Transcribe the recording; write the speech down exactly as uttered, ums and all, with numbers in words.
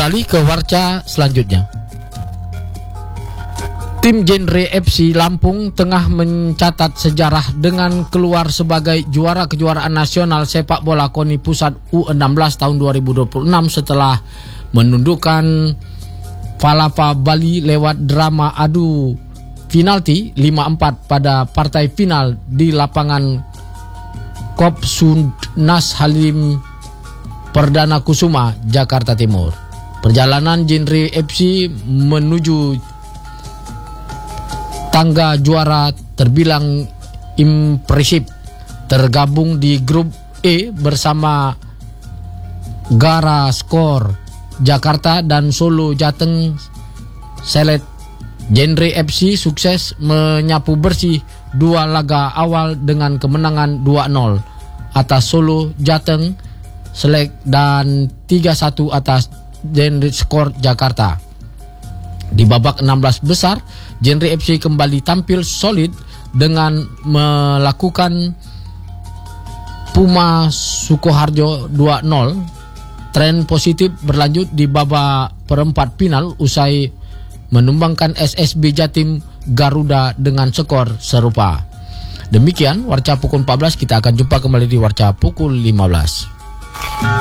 beralih ke warca selanjutnya. Tim Genre F C Lampung tengah mencatat sejarah dengan keluar sebagai juara kejuaraan nasional sepak bola KONI Pusat U enam belas tahun dua ribu dua puluh enam setelah menundukkan Falapa Bali lewat drama adu penalti lima empat pada partai final di lapangan Kopsunas Halim Perdana Kusuma, Jakarta Timur. Perjalanan Genre F C menuju tangga juara terbilang impresif, tergabung di grup E bersama Gara Skor Jakarta dan Solo Jateng Selet. Genre F C sukses menyapu bersih dua laga awal dengan kemenangan dua nol atas Solo Jateng Select dan tiga satu atas Genre Skor Jakarta. Di babak enam belas besar, Genre F C kembali tampil solid dengan melakukan Puma Sukoharjo dua nol. Tren positif berlanjut di babak perempat final usai menumbangkan S S B Jatim Garuda dengan skor serupa. Demikian warca pukul empat belas, kita akan jumpa kembali di warca pukul lima belas.